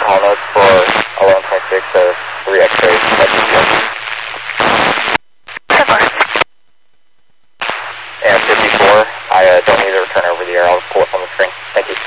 call notes for 1126 or 3 X-rays. And 54, I don't need to return over the air. I'll pull it on the screen. Thank you.